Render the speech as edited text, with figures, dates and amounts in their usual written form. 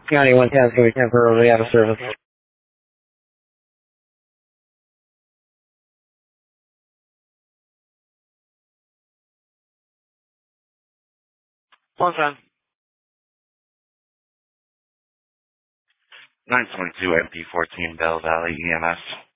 9110 is going to be temporarily out of service. One time. 922 MP14 Bell Valley EMS.